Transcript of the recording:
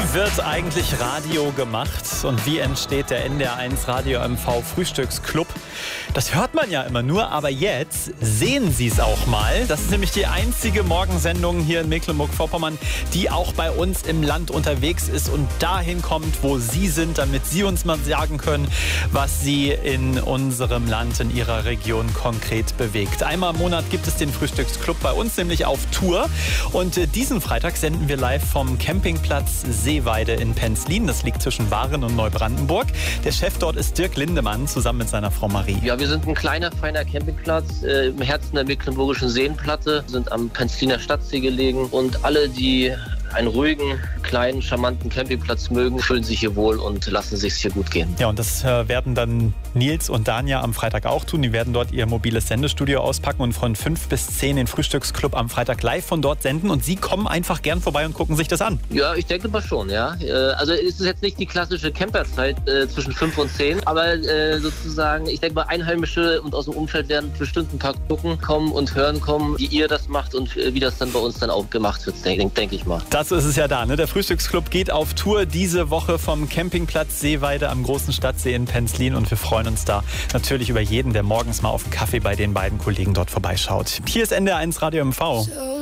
wird eigentlich Radio gemacht und wie entsteht der NDR1 Radio MV Frühstücksclub? Das hört man ja immer nur, aber jetzt sehen Sie es auch mal. Das ist nämlich die einzige Morgensendung hier in Mecklenburg-Vorpommern, die auch bei uns im Land unterwegs ist und dahin kommt, wo Sie sind, damit Sie uns mal sagen können, was Sie in unserem Land, in Ihrer Region konkret bewegt. Einmal im Monat gibt es den Frühstücksclub bei uns, nämlich auf Tour. Und diesen Freitag senden wir live vom Campingplatz Seeweide in Penzlin. Das liegt zwischen Waren und Neubrandenburg. Der Chef dort ist Dirk Lindemann, zusammen mit seiner Frau Marie. Ja, wir sind ein kleiner, feiner Campingplatz im Herzen der Mecklenburgischen Seenplatte, sind am Penzliner Stadtsee gelegen und alle, die einen ruhigen, kleinen, charmanten Campingplatz mögen, fühlen sich hier wohl und lassen es sich hier gut gehen. Ja, und das werden dann Nils und Danja am Freitag auch tun. Die werden dort ihr mobiles Sendestudio auspacken und von 5 bis 10 den Frühstücksclub am Freitag live von dort senden. Und Sie kommen einfach gern vorbei und gucken sich das an. Ja, ich denke mal schon, ja. Also es ist jetzt nicht die klassische Camperzeit zwischen 5 und 10, aber sozusagen, ich denke mal, Einheimische und aus dem Umfeld werden bestimmt ein paar gucken, kommen und hören kommen, wie ihr das macht und wie das dann bei uns dann auch gemacht wird, denke ich mal. Dazu ist es ja da, ne? Der Frühstücksclub geht auf Tour diese Woche vom Campingplatz Seeweide am großen Stadtsee in Penzlin und wir freuen uns da natürlich über jeden, der morgens mal auf einen Kaffee bei den beiden Kollegen dort vorbeischaut. Hier ist NDR1 Radio MV.